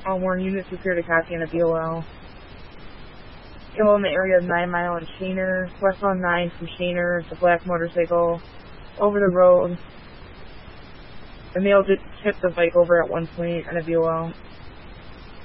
all warn units appear to copy on a BOL. Kill in the area of 9 Mile and Shaner. Westbound 9 from Shaner. The black motorcycle. Over the road. The male did tip the bike over at one point on a BOL.